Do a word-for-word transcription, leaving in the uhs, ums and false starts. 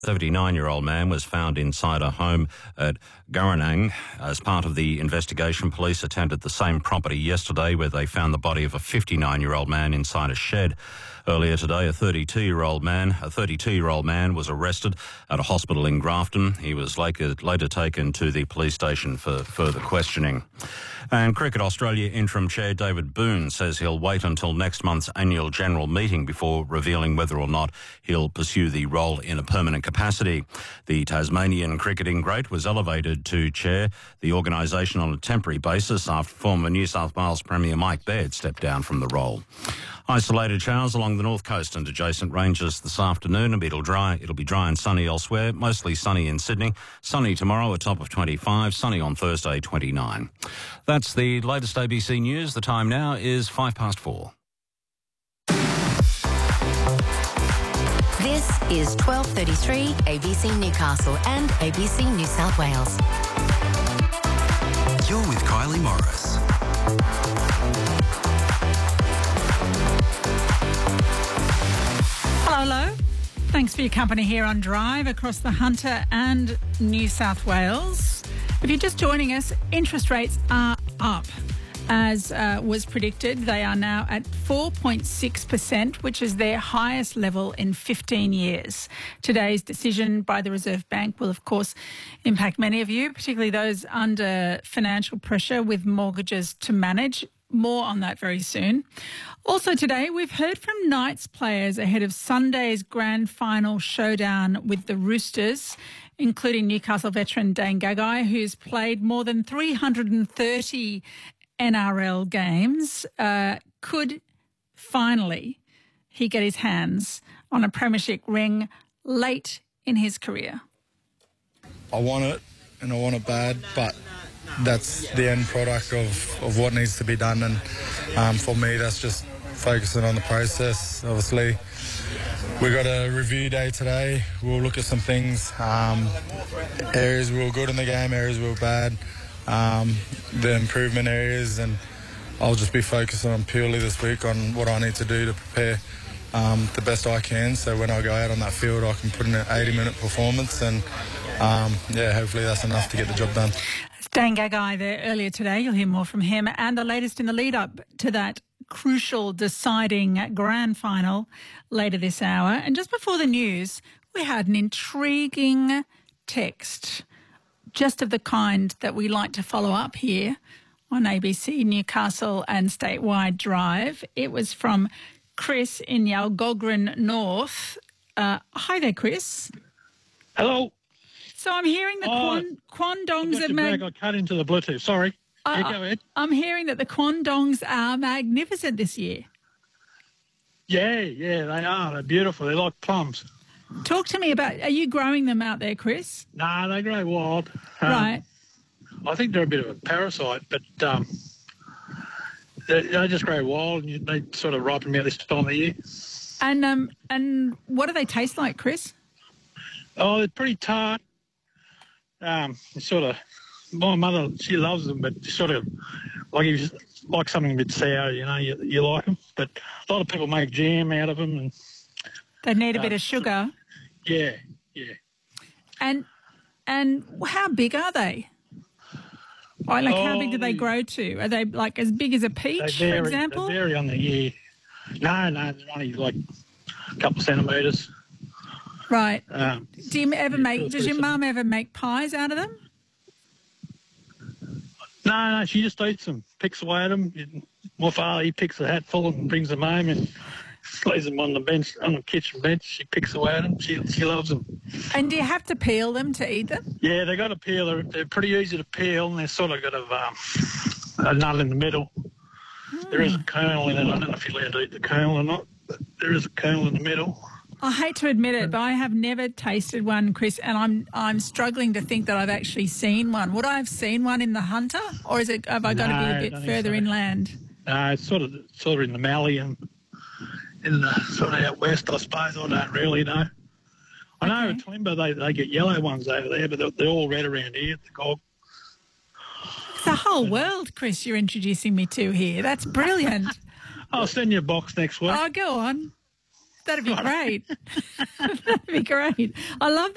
seventy-nine-year-old man was found inside a home at Guranang. As part of the investigation, police attended the same property yesterday where they found the body of a fifty-nine-year-old man inside a shed. Earlier today, a thirty-two-year-old man, a thirty-two-year-old man was arrested at a hospital in Grafton. He was later, later taken to the police station for further questioning. And Cricket Australia interim chair David Boone says he'll wait until next month's annual general meeting before revealing whether or not he'll pursue the role in a permanent capacity. The Tasmanian cricketing great was elevated to chair the organisation on a temporary basis after former New South Wales Premier Mike Baird stepped down from the role. Isolated showers along the north coast and adjacent ranges this afternoon. It'll dry. It'll be dry and sunny elsewhere. Mostly sunny in Sydney. Sunny tomorrow, a top of twenty-five. Sunny on Thursday, twenty-nine. That's the latest A B C News. The time now is five past four. This is twelve thirty-three A B C Newcastle and A B C New South Wales. You're with Kylie Morris. Hello, hello. Thanks for your company here on Drive across the Hunter and New South Wales. If you're just joining us, interest rates are up. As uh, was predicted, they are now at four point six percent, which is their highest level in fifteen years. Today's decision by the Reserve Bank will, of course, impact many of you, particularly those under financial pressure with mortgages to manage. More on that very soon. Also today, we've heard from Knights players ahead of Sunday's grand final showdown with the Roosters, including Newcastle veteran Dane Gagai, who's played more than three hundred thirty N R L games. Uh, could finally he get his hands on a premiership ring late in his career? I want it, and I want it bad, but that's the end product of, of what needs to be done, and um, for me that's just focusing on the process. Obviously we got a review day today. We'll look at some things, um, areas we were good in the game, areas we were bad, um, the improvement areas, and I'll just be focusing on purely this week on what I need to do to prepare um, the best I can, so when I go out on that field I can put in an eighty minute performance, and um, yeah, hopefully that's enough to get the job done. Dane Gagai there earlier today. You'll hear more from him and the latest in the lead-up to that crucial deciding grand final later this hour. And just before the news, we had an intriguing text, just of the kind that we like to follow up here on A B C Newcastle and Statewide Drive. It was from Chris in Yalgogran North. Uh, hi there, Chris. Hello. So I'm hearing the oh, Kwon, Kwandongs are mag- I cut into the Bluetooth. Sorry. Uh, yeah, go ahead. I'm hearing that the Kwandongs are magnificent this year. Yeah, yeah, they are. They're beautiful. They're like plums. Talk to me about, are you growing them out there, Chris? Nah, they grow wild. Um, right. I think they're a bit of a parasite, but um, they, they just grow wild, and you, they sort of ripen out this time of year. And um, and what do they taste like, Chris? Oh, they're pretty tart. Um, it's sort of, my mother, she loves them, but sort of like if you like something a bit sour, you know, you, you like them. But a lot of people make jam out of them, and they need a uh, bit of sugar. Yeah, yeah. And and how big are they? Like, like oh, how big do they grow to? Are they like as big as a peach, vary, for example? They vary on the year. No, no, they're only like a couple of centimetres. Right. Um, Do you ever yeah, make? Does your mum ever make pies out of them? No, no, she just eats them, picks away at them. My father, he picks a hatful and brings them home and lays them on the bench, on the kitchen bench. She picks away at them. She she loves them. And do you have to peel them to eat them? Yeah, they got to peel. They're, they're pretty easy to peel, and they're sort of got a, um, a nut in the middle. Hmm. There is a kernel in it. I don't know if you're allowed to eat the kernel or not, but there is a kernel in the middle. I hate to admit it, but I have never tasted one, Chris, and I'm I'm struggling to think that I've actually seen one. Would I have seen one in the Hunter, or is it have I got no, to be a bit further so. inland? No, it's sort of sort of in the Mallee and in the sort of out west, I suppose. I don't really know. I know okay. at Toowoomba they they get yellow ones over there, but they're, they're all red around here at the Gog. It's a whole world, Chris, you're introducing me to here. That's brilliant. I'll send you a box next week. Oh, go on. That'd be great. That'd be great. I love